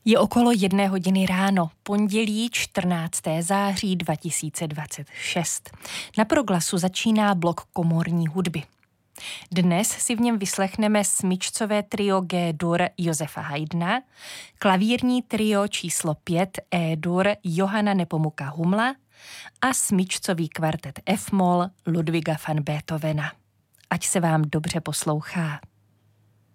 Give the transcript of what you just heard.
Je okolo 1:00 ráno, pondělí 14. září 2026. Na Proglasu začíná blok komorní hudby. Dnes si v něm vyslechneme smyčcové trio G-dur Josefa Haydna, klavírní trio číslo 5 E-dur Johanna Nepomuka Humla a smyčcový kvartet F-moll Ludwiga van Beethovena. Ať se vám dobře poslouchá.